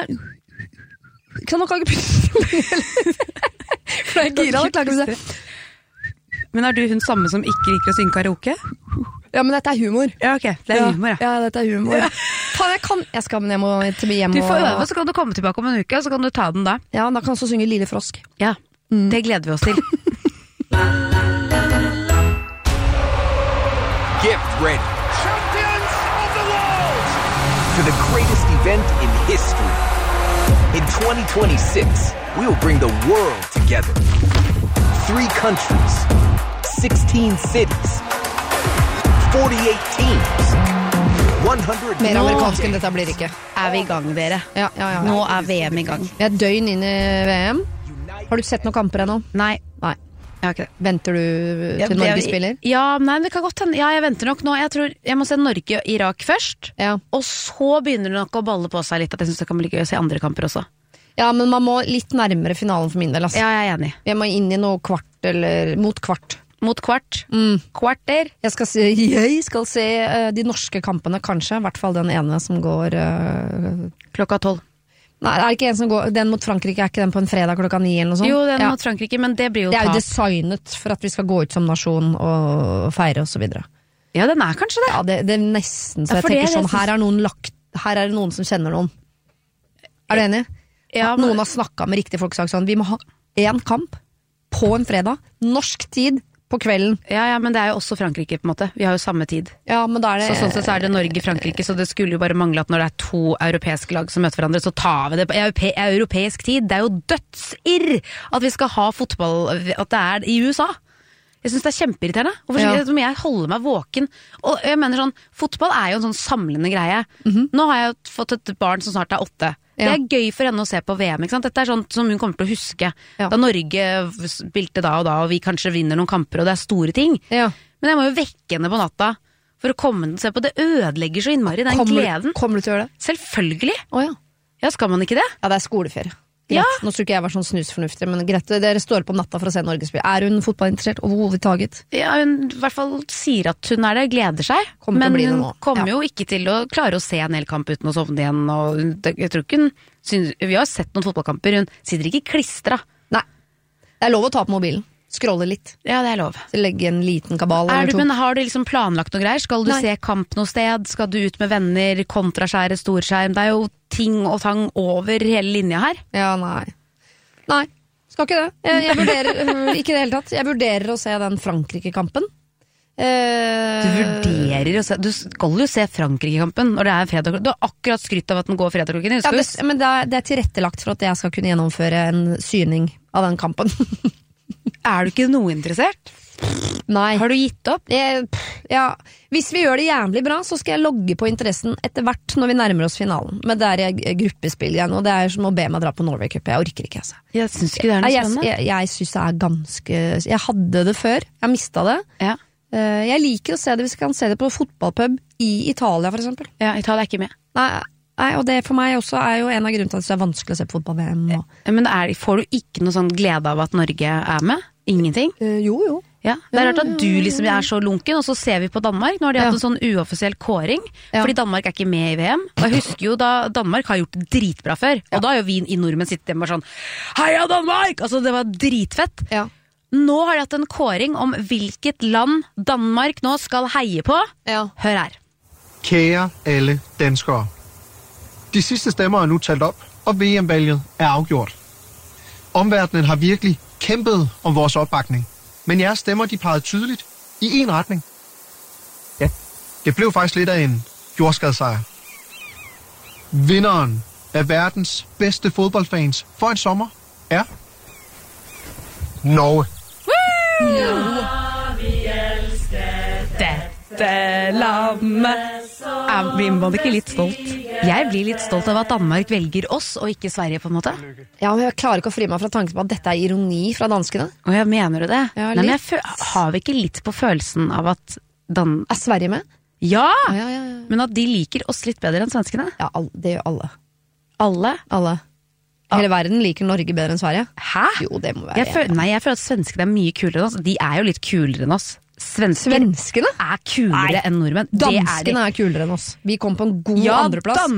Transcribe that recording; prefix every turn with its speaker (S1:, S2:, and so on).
S1: Kan dere ikke puste? For jeg gira, da klarer ikke det.
S2: Men er du hun samme som ikke liker å synge karaoke?
S1: Ja, men dette er humor.
S2: Ja, ok. Det er humor, ja.
S1: Ja, dette er humor. Ja. Jeg skal hjem
S2: Du får øve, så kan du komme tilbake om en uke, så kan du ta den da.
S1: Ja, da kan du også synge Lille Frosk.
S2: Ja, det gleder vi oss til.
S3: Get ready. Champions of the world! For the greatest event in history. In 2026, we will bring the world together. 3 countries, 16 cities, 48 teams, 100...
S1: Mer amerikansk enn dette blir ikke.
S2: Er vi i gang, dere?
S1: Ja.
S2: Nå er VM i gang.
S1: Jeg er døgn inn i VM. Har du sett noen kamper ennå?
S2: Nei.
S1: Okay. Venter du til Norge spiller?
S2: Ja, nei, det kan godt hende. Ja, jeg venter nok nå. Jeg tror jeg må se Norge og Irak først. Ja. Og så begynner det nok å balle på seg litt. At jeg synes det kan bli gøy å se andre kamper også.
S1: Ja, men man må litt nærmere finalen for min del. Altså.
S2: Ja, jeg er enig.
S1: Jeg må inn i noe kvart, eller mot kvart.
S2: Mot kvart? Kvarter?
S1: Jeg skal se de norske kampene, kanskje. I hvert fall den ene som går...
S2: klokka 12.
S1: Nei, er det ikke en som går... Den mot Frankrike, er ikke den på en fredag klokka 9 eller noe sånt?
S2: Jo, den mot Frankrike, men det blir jo
S1: Det er jo designet for at vi skal gå ut som nasjon og feire og så videre.
S2: Ja, den er kanskje det.
S1: Ja, det er nesten så jeg tenker sånn, her er det noen som kjenner noen. Er du enig?
S2: Ja,
S1: noen har snakket med riktige folk og sagt sånn, vi må ha en kamp på en fredag, norsk tid, på kvelden.
S2: Ja, men det er jo også Frankrike på en måte. Vi har jo samme tid.
S1: Ja, men da er det...
S2: Så sånn sett så er det Norge-Frankrike, så det skulle jo bare mangle at når det er 2 europeiske lag som møter hverandre, så tar vi det på europeisk tid. Det er jo dødsirr at vi skal ha fotball, at det er i USA. Jeg synes det er kjempeirriterende. Hvorfor må jeg holde meg våken? Og jeg mener sånn, fotball er jo en sånn samlende greie. Nå har jeg jo fått et barn som snart er 8. Det er gøy for henne å se på VM, ikke sant? Dette er sånt som hun kommer til å huske. Da Norge spilte da, og vi kanskje vinner noen kamper, og det er store ting. Men jeg må jo vekke henne på natta for å komme og se på. Det ødelegger så innmari den gleden.
S1: Kommer du til å gjøre det?
S2: Selvfølgelig. Ja, skal man ikke det?
S1: Ja, det er skoleferie. Nå tror ikke jeg var sånn snusfornuftig, men greit, dere står på natta for å se Norge spille. Er hun fotballinteressert overhovedtaget?
S2: Ja, hun i hvert fall sier at hun er det, gleder seg. Men hun kommer jo ikke til å klare å se en hel kamp uten å sovne igjen. Og jeg tror ikke hun synes, vi har sett noen fotballkamper, hun sitter ikke klistra.
S1: Nei, det er lov å ta på mobilen. Scrolle litt.
S2: Ja, det er lov.
S1: Så legge en liten kabal
S2: men har du liksom planlagt noe greier? Skal du se kamp noe sted? Skal du ut med venner, kontraskjære, storskjerm? Det er jo ting og tang over hele linja her.
S1: Ja, nei, skal ikke det. Jeg vurderer, ikke det hele tatt. Jeg vurderer å se den Frankrike-kampen.
S2: Du skal jo se Frankrike-kampen når det er fredag. Du har akkurat skrytt av at den går fredag klokken.
S1: Men det er tilrettelagt for at jeg skal kunne gjennomføre en syning av den kampen.
S2: Er du ikke noe interessert?
S1: Nei.
S2: Har du gitt opp?
S1: Hvis vi gjør det jævlig bra, så skal jeg logge på interessen etter hvert når vi nærmer oss finalen. Men det er gruppespill igjen, og det er som å be meg dra på Norway Cup. Jeg orker ikke, altså.
S2: Jeg synes ikke det er noe spennende.
S1: Jeg synes det er ganske... Jeg hadde det før. Jeg mistet det.
S2: Ja.
S1: Jeg liker å se det hvis jeg kan se det på fotballpub i Italia, for eksempel.
S2: Ja, Italia er ikke med.
S1: Nei, og det for meg også er jo en av grunnene til at det er vanskelig å se på fotball-VM.
S2: Men får du ikke noe sånn glede av at Norge er med? Ingenting?
S1: Jo.
S2: Ja, det er rart at du liksom er så lunken, og så ser vi på Danmark. Nå har de hatt en sånn uoffisiell kåring, fordi Danmark er ikke med i VM. Og jeg husker jo da Danmark har gjort det dritbra før, og da har jo vi i nordmenn sittet hjemme bare sånn Heia Danmark! Altså det var dritfett. Nå har de hatt en kåring om hvilket land Danmark nå skal heie på. Hør her.
S4: Kære alle danskere. De sidste stemmer er nu talt op, og VM-valget er afgjort. Omverdenen har virkelig kæmpet om vores opbakning, men jeres stemmer de pegede tydeligt i en retning. Ja, det blev faktisk lidt af en jordskadssejr. Vinderen af verdens bedste fodboldfans for en sommer er Norge.
S2: Ja, vi elsker dette landet. Blir man ikke litt stolt? Jeg blir litt stolt av at Danmark velger oss og ikke Sverige på en måte.
S1: Ja, men jeg klarer ikke å fri meg fra tanken på at dette er ironi fra danskene.
S2: Og jeg mener du det?
S1: Ja,
S2: nei, men har vi ikke litt på følelsen av at
S1: Er Sverige med?
S2: Ja! Men at de liker oss litt bedre enn svenskene?
S1: Ja, det gjør alle.
S2: Alle?
S1: Hele verden liker Norge bedre enn Sverige.
S2: Hæ?
S1: Jo, det må være
S2: jeg føler at svenskene er mye kulere enn oss. De er jo litt kulere enn oss. Svenskene
S1: er
S2: kulere enn nordmenn.
S1: Danskene er kulere enn oss. Vi kom på en god andreplass.